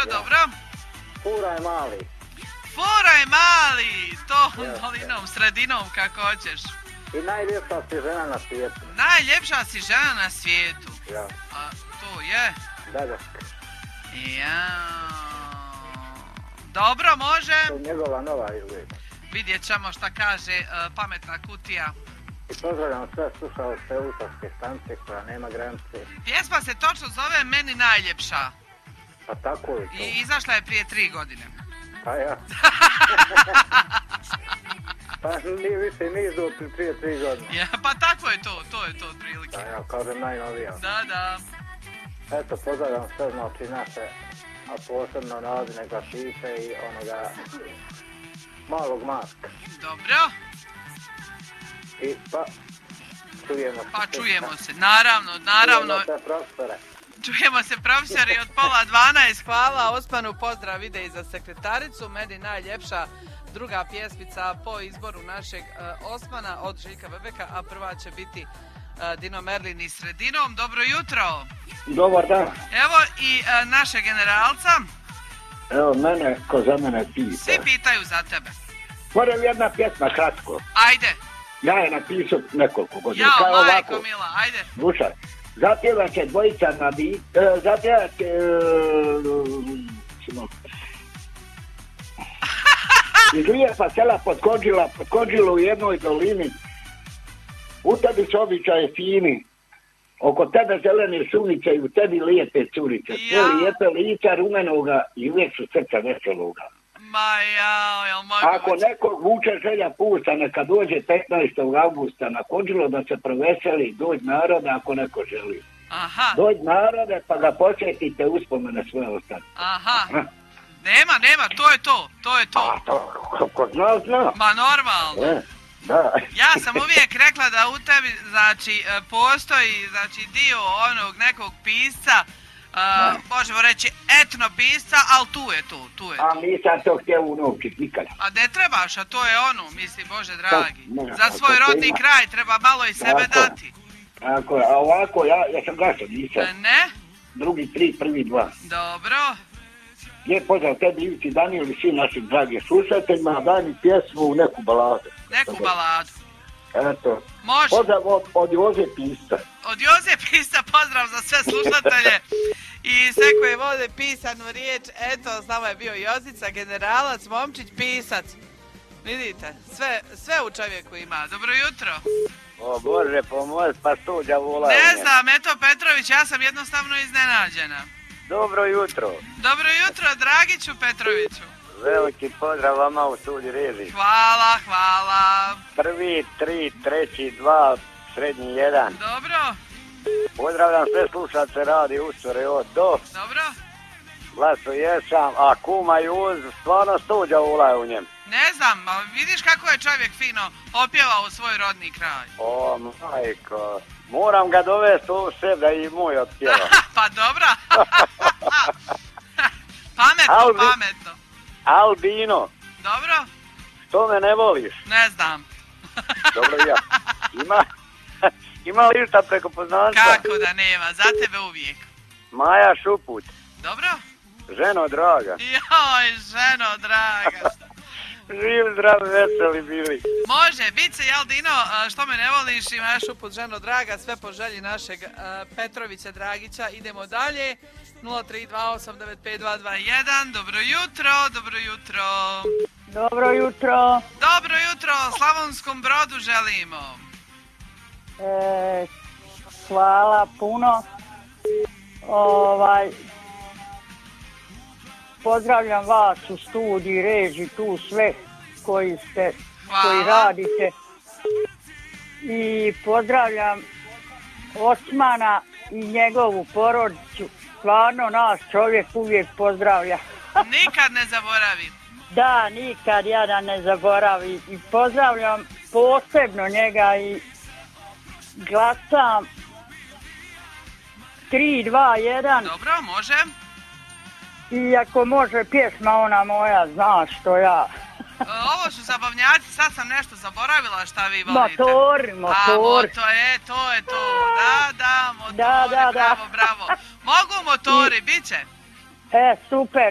dobro. Fura je mali. Fura je mali, to dolinom, sredinom, kako hoćeš. I najljepša si žena na svijetu. Najljepša si žena na svijetu. Ja. A to je? Dađaska. Ja. Dobro, može. To je njegova nova izgleda. Vidjet ćemo šta kaže pametna kutija. I pozdravljam sve slušalce Utarske stanice koja nema granice. Pjesma se točno zove Meni najljepša. Pa tako je to. I izašla je prije 3 godine. Pa ja. Pa nije više nizdo prije 3 godine. Ja, pa tako je to je to otprilike. Pa ja kažem najnovija. Da. Eto, pozdravljam sve znači naše, a posebno Radine Gašiće i onoga malog Marka. Dobro. I pa čujemo se. Pa čujemo se, naravno. Čujemo se, profesore. Čujemo se, profesori, od 11:30. Hvala, Osmanu, pozdrav ide i za sekretaricu. Meni najljepša druga pjesmica po izboru našeg Osmana od Željka Bebeka, a prva će biti Dino Merlin i Sredinom. Dobro jutro. Dobar dan. Evo i naše generalca. Evo mene, ko za mene pita. Svi pitaju za tebe. Moram jedna pjesma kratko. Ajde. Ja je napisao nekoliko godina. Jao, majko mila, ajde. Slušaj, zapjeva će dvojica na bit, zapjeva će... Iz lijepa sela podkođila u jednoj dolini. U tebi su običaje fini. Oko tebe zelene sunice i u tebi lijepe curice. Sve lijepe lica rumenoga i uvijek su srca veseloga. Ma jao, jel mogu... Ako nekog vuče želja pusta, neka dođe 15. augusta na Konđilo da se proveseli, dođ narode ako neko želi. Aha. Dođ narode pa ga posjetite, uspomene sve ostane. Aha. Nema, to je to. A to, ko zna. Ma normalno. Da. Ja sam uvijek rekla da u tebi, znači, postoji, znači, dio onog nekog pisca, možemo reći etnopisca, ali tu je to. A nisam to htio unovčit nikada. A ne trebaš, a to je ono, misli, Bože dragi. Za svoj rodni kraj treba malo i sebe dati. Tako je, a ovako ja sam gašao, nisam. Ne? Drugi 3, prvi 2. Dobro. Lijep pozdrav tebi, Ivici, Danijel i svi našim dragi slušateljima, daj mi pjesmu u neku baladu. Neku baladu. Eto. Može. Pozdrav od Joze Pista. Od Joze Pista pozdrav za sve slušatelje i sve koje vode pisanu riječ. Eto, s nama je bio Jozica, generalac, momčić, pisac. Vidite, sve u čovjeku ima. Dobro jutro. O Bože, pomoć, pa stuđa volaju. Ne znam, eto Petrović, ja sam jednostavno iznenađena. Dobro jutro. Dobro jutro, Dragiću Petroviću. Veliki pozdrav vama u studiju režiji. Hvala. 1, 3, 3, 2, srednji 1. Dobro. Pozdravljam sve slušalce radi Ustore od do. Dobro. Glaso jesam, a kuma i uz stvarno stuđa volaju u njem. Ne znam, vidiš kako je čovjek fino opjevao svoj rodni kraj. O, majko. Moram ga dovesti u sebe da i moj otpjeva. Pa dobro. Pametno. Albino. Dobro. Što me ne voliš? Ne znam. Dobro ja. Ima li šta preko poznanstva? Kako da nema, za tebe uvijek. Maja Šuput. Dobro. Ženo draga. Joj, ženo draga. Živi, zdravi, veseli bili. Može, bit se, jel Dino, što me ne voliš, imaš uput ženo draga, sve po želji našeg Petrovića Dragića. Idemo dalje, 032895221, dobro jutro. Dobro jutro. Dobro jutro, Slavonskom Brodu želimo. Hvala puno. Pozdravljam vas u studiji, reži, tu sve koji radite. I pozdravljam Osmana i njegovu porodicu. Stvarno nas čovjek uvijek pozdravlja. Nikad ne zaboravi. Da, nikad ja da ne zaboravi. I pozdravljam posebno njega i glasam 3, 2, 1. Dobro, može. I ako može pjesma ona moja, znaš što ja. Ovo su zabavnjaci, sad sam nešto zaboravila šta vi volite. Motor. To je to. Da, motori, bravo. Mogu motori, bit će? Super,